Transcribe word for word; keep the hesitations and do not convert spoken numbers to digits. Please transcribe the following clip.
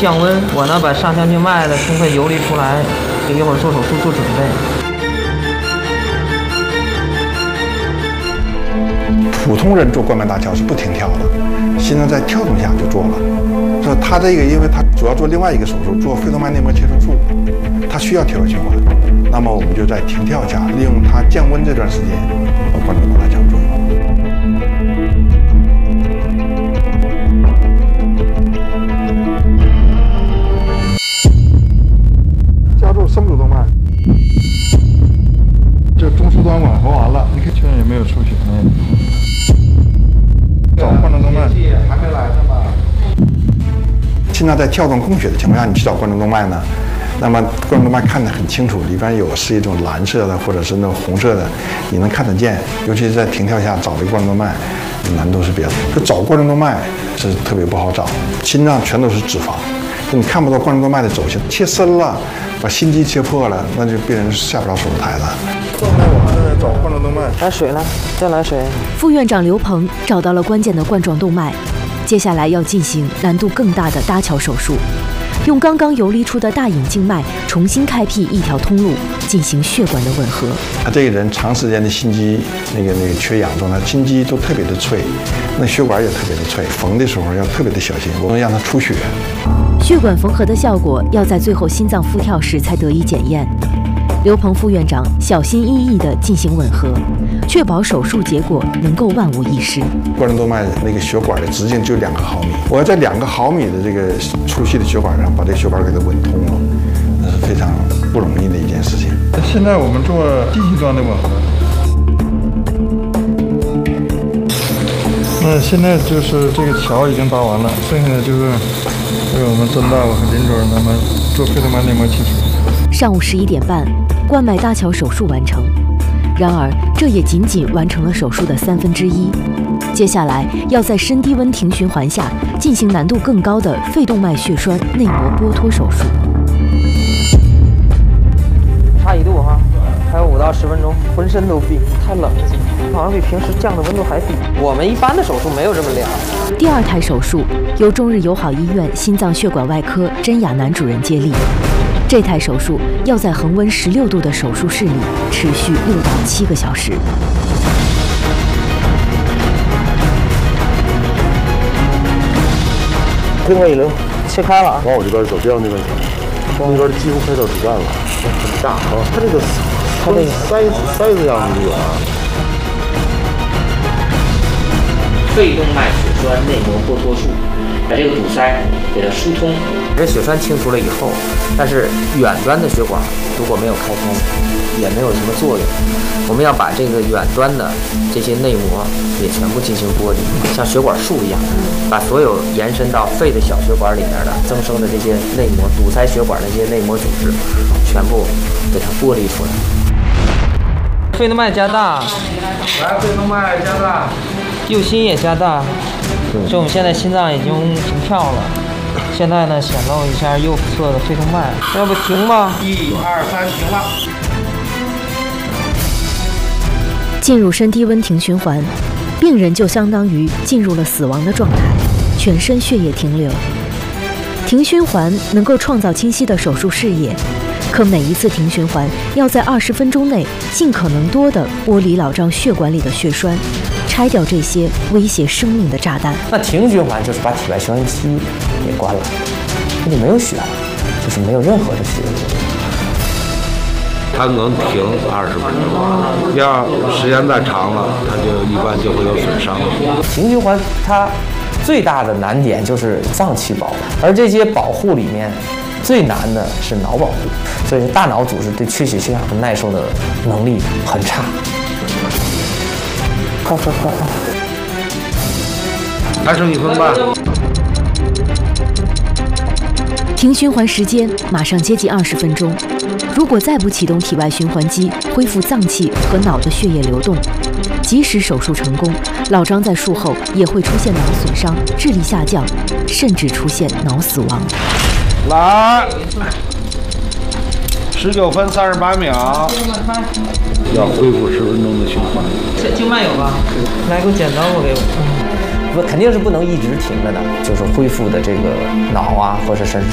降温。我呢把上腔静脉的充分游离出来，一会儿做手术做准备。 普通人做冠脉搭桥是不停跳的，心脏在跳动下就做了。说他这个，因为他主要做另外一个手术，做肺动脉内膜切除术，他需要跳跃循环。那么我们就在停跳下，利用它降温这段时间，把冠状动脉搭桥做了。加注深主动脉，这中枢端吻合完了，你看确认也没有出血呢。找冠状动脉还没来呢吧？心脏在跳动供血的情况下，你去找冠状动脉呢？那么冠状动脉看得很清楚，里边有是一种蓝色的或者是那种红色的，你能看得见。尤其是在停跳下找这个冠状动脉，难度是比较大。就找冠状动脉是特别不好找，心脏全都是脂肪，你看不到冠状动脉的走向。切深了，把心肌切破了，那就病人是下不了手术台的。现在我们在找冠状动脉， 来水了，再来水。 副院长刘鹏找到了关键的冠状动脉，接下来要进行难度更大的搭桥手术。用刚刚游离出的大隐静脉重新开辟一条通路，进行血管的吻合。 他这个人长时间的心肌那个那个缺氧状态，心肌都特别的脆，那血管也特别的脆，缝的时候要特别的小心，不能让它出血。 血管缝合的效果要在最后心脏复跳时才得以检验。刘鹏副院长小心翼翼地进行吻合，确保手术结果能够万无一失。 冠状动脉那个血管的直径就两个毫米，我要在两个毫米的这个粗细的血管上把这个血管给它吻通了，那是非常不容易的一件事情。现在我们做低级端的吻合，那现在就是这个桥已经搭完了，剩下的就是这个我们增大和临准，咱们做肺动脉内膜切除。 上午十一点半，冠脉搭桥手术完成。然而，这也仅仅完成了手术的三分之一。接下来要在深低温停循环下进行难度更高的肺动脉血栓内膜剥脱手术。 差一度哈，还有五到十分钟，浑身都冰，太冷了，好像比平时降的温度还低。我们一般的手术没有这么凉。 第二台手术由中日友好医院心脏血管外科甄亚楠主任接力。这台手术要在恒温十六度的手术室里持续六到七个小时。 另外一流，切开了啊！ 往我这边走，别往那边走，那边几乎快到主干了，很大啊！它这个它那个塞子塞子样子有啊。 肺动脉血栓内膜剥脱术，把这个堵塞给它疏通。 这血栓清除了以后，但是远端的血管如果没有开通，也没有什么作用。我们要把这个远端的这些内膜也全部进行剥离，像血管束一样，把所有延伸到肺的小血管里面的增生的这些内膜、堵塞血管的这些内膜组织，全部给它剥离出来。肺动脉加大， 来，肺动脉加大， 右心也加大。所以我们现在心脏已经停跳了。现在呢，显露一下右侧的肺动脉，要不停吧？ 一二三，停了。 进入深低温停循环，病人就相当于进入了死亡的状态，全身血液停留。停循环能够创造清晰的手术视野，可每一次停循环要在二十分钟内尽可能多地剥离老张血管里的血栓，拆掉这些威胁生命的炸弹。 那停循环就是把体外循环器给关了，那就没有血了，就是没有任何的血。 它能停二十分钟，要时间再长了，它就一般就会有损伤。 停循环它最大的难点就是脏器保护，而这些保护里面最难的是脑保护，所以大脑组织对缺血缺氧和耐受的能力很差。快快快！ 还剩一分半。 停循环时间马上接近二十分钟，如果再不启动体外循环机，恢复脏器和脑的血液流动，即使手术成功，老张在术后也会出现脑损伤、智力下降，甚至出现脑死亡。 来，十九分三十八秒，要恢复十分钟的循环。 这静脉有吧？来，给我剪刀，我给我。不，肯定是不能一直停着的，就是恢复的这个脑啊，或者是